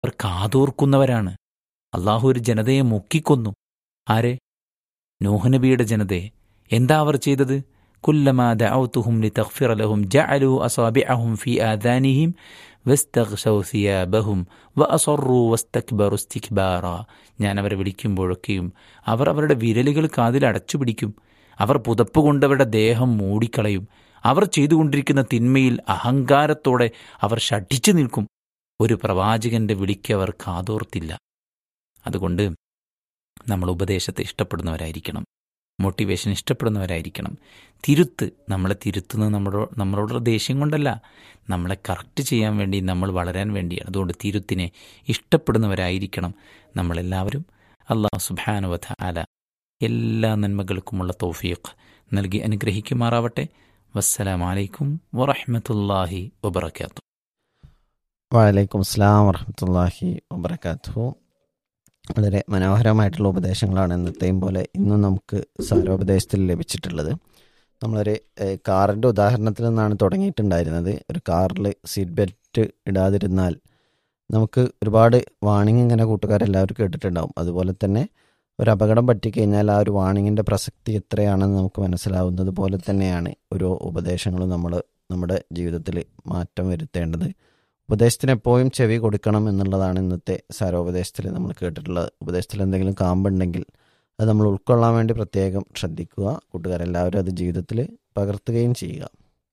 അവർ കാതോർക്കുന്നവരാണ്. അള്ളാഹു ഒരു ജനതയെ മുക്കിക്കൊന്നു. ആരെ? നൂഹ് നബിയുടെ ജനതയെ. എന്താ അവർ ചെയ്തത്? കുല്ലമാ ദഅൗതുഹും ലിതഗ്ഫിറ ലഹും ജഅലൂ അസാബിഅഹും ഫീ ആദാനിഹിം വസ്തഗ്ശൗ സിയാബഹും വഅസറൂ വസ്തക്ബറു ഇസ്തിക്ബാറാ. ഞാൻ അവരെ വിളിക്കുമ്പോഴൊക്കെയും അവർ അവരുടെ വിരലുകൾ കാതിൽ അടച്ചു പിടിക്കും. അവർ പുതപ്പ് കൊണ്ടവരുടെ ദേഹം മൂടിക്കളയും. അവർ ചെയ്തുകൊണ്ടിരിക്കുന്ന തിന്മയിൽ അഹങ്കാരത്തോടെ അവർ ശഠിച്ചു നിൽക്കും. ഒരു പ്രവാചകന്റെ വിളിക്ക് അവർ കാതോർത്തില്ല. അതുകൊണ്ട് നമ്മൾ ഉപദേശത്തെ ഇഷ്ടപ്പെടുന്നവരായിരിക്കണം, മോട്ടിവേഷൻ ഇഷ്ടപ്പെടുന്നവരായിരിക്കണം. നമ്മളെ തിരുത്തുന്നത് നമ്മളോടുള്ള ദേഷ്യം കൊണ്ടല്ല, നമ്മളെ കറക്റ്റ് ചെയ്യാൻ വേണ്ടി, നമ്മൾ വളരാൻ വേണ്ടിയാണ്. അതുകൊണ്ട് തിരുത്തിനെ ഇഷ്ടപ്പെടുന്നവരായിരിക്കണം നമ്മളെല്ലാവരും. അല്ലാഹു സുബ്ഹാനഹു വ തആല എല്ലാ നന്മകൾക്കുമുള്ള തൗഫീഖ് നൽകി അനുഗ്രഹിക്കുമാറാവട്ടെ. വസ്സലാമു അലൈക്കും വറഹ്മത്തുള്ളാഹി വബറകാതുഹു. വഅലൈക്കും അസ്സലാം വറഹ്മത്തുള്ളാഹി വബറകാതുഹു. വളരെ മനോഹരമായിട്ടുള്ള ഉപദേശങ്ങളാണ് എന്നത്തെയും പോലെ ഇന്നും നമുക്ക് സാരോപദേശത്തിൽ ലഭിച്ചിട്ടുള്ളത്. നമ്മളൊരു കാറിൻ്റെ ഉദാഹരണത്തിൽ നിന്നാണ് തുടങ്ങിയിട്ടുണ്ടായിരുന്നത്. ഒരു കാറിൽ സീറ്റ് ബെൽറ്റ് ഇടാതിരുന്നാൽ നമുക്ക് ഒരുപാട് വാണിംഗ് ഇങ്ങനെ കൂട്ടുകാരെല്ലാവരും കേട്ടിട്ടുണ്ടാവും. അതുപോലെ തന്നെ ഒരു അപകടം പറ്റിക്കഴിഞ്ഞാൽ ആ ഒരു വാണിങ്ങിൻ്റെ പ്രസക്തി എത്രയാണെന്ന് നമുക്ക് മനസ്സിലാവുന്നത് പോലെ തന്നെയാണ് ഓരോ ഉപദേശങ്ങളും നമ്മൾ നമ്മുടെ ജീവിതത്തിൽ മാറ്റം വരുത്തേണ്ടത്. ഉപദേശത്തിന് എപ്പോഴും ചെവി കൊടുക്കണം എന്നുള്ളതാണ് ഇന്നത്തെ സാരോപദേശത്തിൽ നമ്മൾ കേട്ടിട്ടുള്ളത്. ഉപദേശത്തിൽ എന്തെങ്കിലും കാമ്പുണ്ടെങ്കിൽ അത് നമ്മൾ ഉൾക്കൊള്ളാൻ വേണ്ടി പ്രത്യേകം ശ്രദ്ധിക്കുക. കൂട്ടുകാരെല്ലാവരും അത് ജീവിതത്തിൽ പകർത്തുകയും ചെയ്യുക.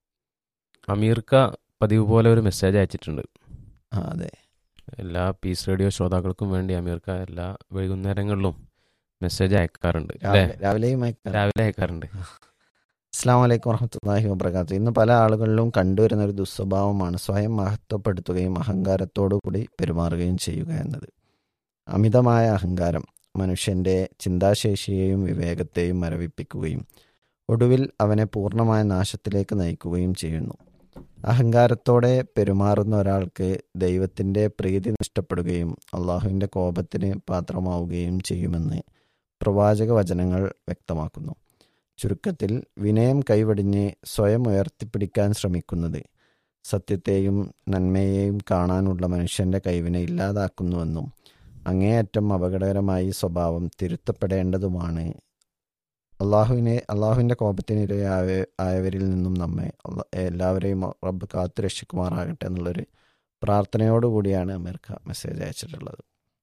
അമീർക്ക പതിവ് പോലെ ഒരു മെസ്സേജ് അയച്ചിട്ടുണ്ട്. അതെ, എല്ലാ പീസ് റേഡിയോ ശ്രോതാക്കൾക്കും വേണ്ടി അമീർക്ക എല്ലാ വൈകുന്നേരങ്ങളിലും മെസ്സേജ് അയക്കാറുണ്ട്. രാവിലെയും രാവിലെ അയക്കാറുണ്ട്. അസ്സലാമു അലൈക്കും വറഹ്മത്തുള്ളാഹി വബറകാതുഹു. ഇന്ന് പല ആളുകളിലും കണ്ടുവരുന്ന ഒരു ദുസ്വഭാവമാണ് സ്വയം മഹത്വപ്പെടുത്തുകയും അഹങ്കാരത്തോടു കൂടി പെരുമാറുകയും ചെയ്യുക എന്നത്. അമിതമായ അഹങ്കാരം മനുഷ്യൻ്റെ ചിന്താശേഷിയെയും വിവേകത്തെയും മരവിപ്പിക്കുകയും ഒടുവിൽ അവനെ പൂർണ്ണമായ നാശത്തിലേക്ക് നയിക്കുകയും ചെയ്യുന്നു. അഹങ്കാരത്തോടെ പെരുമാറുന്ന ഒരാൾക്ക് ദൈവത്തിൻ്റെ പ്രീതി നഷ്ടപ്പെടുകയും അള്ളാഹുവിൻ്റെ കോപത്തിന് പാത്രമാവുകയും ചെയ്യുമെന്ന് പ്രവാചക വചനങ്ങൾ വ്യക്തമാക്കുന്നു. ചുരുക്കത്തിൽ വിനയം കൈവടിഞ്ഞ് സ്വയം ഉയർത്തിപ്പിടിക്കാൻ ശ്രമിക്കുന്നത് സത്യത്തെയും നന്മയെയും കാണാനുള്ള മനുഷ്യൻ്റെ കഴിവിനെ ഇല്ലാതാക്കുന്നുവെന്നും അങ്ങേയറ്റം അപകടകരമായി സ്വഭാവം തിരുത്തപ്പെടേണ്ടതുമാണ്. അള്ളാഹുവിൻ്റെ കോപത്തിനിരയായവരിൽ നിന്നും നമ്മെ എല്ലാവരെയും റബ്ബ് കാത്തു രക്ഷിക്കുമാറാകട്ടെ എന്നുള്ളൊരു പ്രാർത്ഥനയോടുകൂടിയാണ് അമീർക്ക മെസ്സേജ് അയച്ചിട്ടുള്ളത്.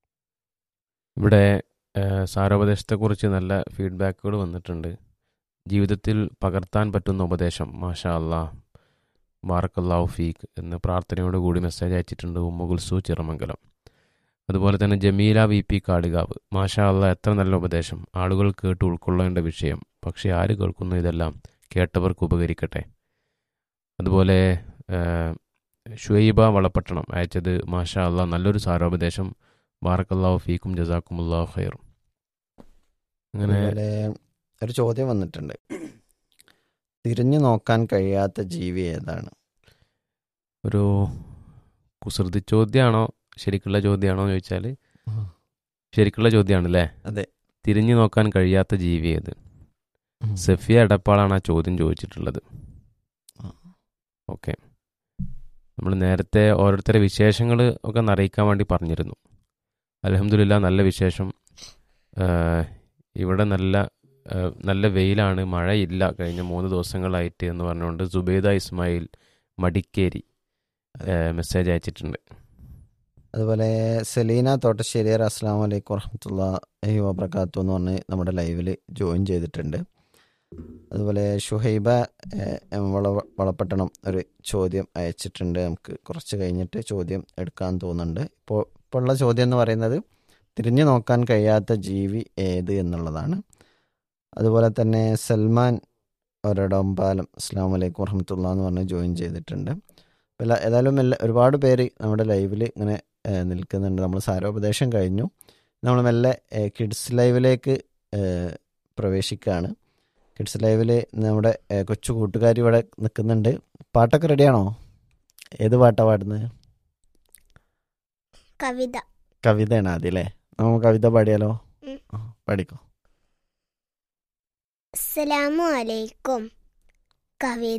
ഇവിടെ സാരോപദേശത്തെക്കുറിച്ച് നല്ല ഫീഡ്ബാക്കുകൾ വന്നിട്ടുണ്ട്. ജീവിതത്തിൽ പകർത്താൻ പറ്റുന്ന ഉപദേശം മാഷാ അല്ലാഹ് ബാറക്കല്ലാഹു ഫീക്ക് എന്ന് പ്രാർത്ഥനയോടുകൂടി മെസ്സേജ് അയച്ചിട്ടുണ്ട് ഉമ്മുകുൽസു ചിറമംഗലം. അതുപോലെ തന്നെ ജമീല വി പി കാളികാവ്, മാഷാ അല്ലാഹ് എത്ര നല്ല ഉപദേശം, ആളുകൾ കേട്ട് ഉൾക്കൊള്ളേണ്ട വിഷയം, പക്ഷേ ആര് കേൾക്കുന്നു, ഇതെല്ലാം കേട്ടവർക്ക് ഉപകരിക്കട്ടെ. അതുപോലെ ഷുഹൈബ വളപ്പട്ടണം അയച്ചത് മാഷാ അല്ലാഹ് നല്ലൊരു സാരോപദേശം, ബാറക്കല്ലാഹു ഫീക്കും ജസാക്കുമുല്ലാഹു ഖൈർ. അങ്ങനെ ഒരു ചോദ്യം വന്നിട്ടുണ്ട്. തിരിഞ്ഞു നോക്കാൻ കഴിയാത്ത ജീവി ഏതാണ്? ഒരു കുസൃതി ചോദ്യമാണോ ശരിക്കുള്ള ചോദ്യമാണോ എന്ന് ചോദിച്ചാൽ ശരിക്കുള്ള ചോദ്യമാണ് അല്ലേ? അതെ. തിരിഞ്ഞു നോക്കാൻ കഴിയാത്ത ജീവി ഏത്? സഫിയ എടപ്പാളാണ് ആ ചോദ്യം ചോദിച്ചിട്ടുള്ളത്. ഓക്കെ, നമ്മൾ നേരത്തെ ഓരോരുത്തരുടെ വിശേഷങ്ങൾ ഒക്കെ അറിയിക്കാൻ വേണ്ടി പറഞ്ഞിരുന്നു. അൽഹംദുലില്ലാ നല്ല വിശേഷം. ഇവിടെ നല്ല വെയിലാണ്, മഴയില്ല കഴിഞ്ഞ 3 ദിവസങ്ങളായിട്ട് എന്ന് പറഞ്ഞുകൊണ്ട് സുബൈദ ഇസ്മായിൽ മടിക്കേരി മെസ്സേജ് അയച്ചിട്ടുണ്ട്. അതുപോലെ സെലീന തോട്ടശ്ശേരിയർ അസ്സലാമു അലൈക്കും വറഹ്മത്തുള്ളാഹി വബറകാതുഹു എന്ന് പറഞ്ഞ് നമ്മുടെ ലൈവിൽ ജോയിൻ ചെയ്തിട്ടുണ്ട്. അതുപോലെ ഷുഹൈബ വളപ്പട്ടണം ഒരു ചോദ്യം അയച്ചിട്ടുണ്ട്. നമുക്ക് കുറച്ച് കഴിഞ്ഞിട്ട് ചോദ്യം എടുക്കാൻ തോന്നുന്നുണ്ട്. ഇപ്പോൾ ഉള്ള ചോദ്യം എന്ന് പറയുന്നത് തിരിഞ്ഞു നോക്കാൻ കഴിയാത്ത ജീവി ഏത് എന്നുള്ളതാണ്. അതുപോലെ തന്നെ സൽമാൻ ഒരടംപാലം അസ്സലാമു അലൈക്കും വറഹ്മത്തുള്ളാഹി എന്ന് പറഞ്ഞ് ജോയിൻ ചെയ്തിട്ടുണ്ട്. ഏതായാലും ഒരുപാട് പേര് നമ്മുടെ ലൈവിൽ ഇങ്ങനെ നിൽക്കുന്നുണ്ട്. നമ്മൾ സാരോപദേശം കഴിഞ്ഞു, നമ്മൾ മെല്ലെ കിഡ്സ് ലൈവിലേക്ക് പ്രവേശിക്കുകയാണ്. കിഡ്സ് ലൈവിൽ നമ്മുടെ കൊച്ചു കൂട്ടുകാരി ഇവിടെ നിൽക്കുന്നുണ്ട്. പാട്ടൊക്കെ റെഡിയാണോ? ഏത് പാട്ടാണ് പാടുന്നത്? കവിതയാണ് ആദ്യമല്ലേ? നമുക്ക് കവിത പാടിയാലോ? പാടിക്കോ. അസ്സലാമു അലൈക്കും. കവിത